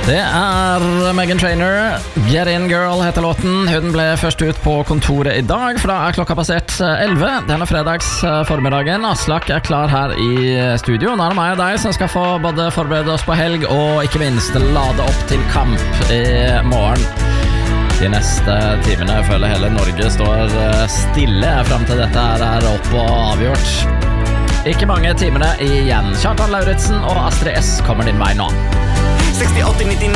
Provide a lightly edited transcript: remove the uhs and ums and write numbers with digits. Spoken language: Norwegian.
Det Meghan Trainor, Get In Girl heter låten. Hun ble først ut på kontoret i dag, for da klokka passert 11. Denne fredags formiddagen. Aslak klar her i studio. Nå det meg og deg som skal få både forberede oss på helg og ikke minst lade opp til kamp i morgen. De neste timene føler hele Norge står stille frem til dette her opp og avgjort. Ikke mange timene igjen. Kjartan Lauritzen og Astrid S kommer din vei nå. 60, 80, 99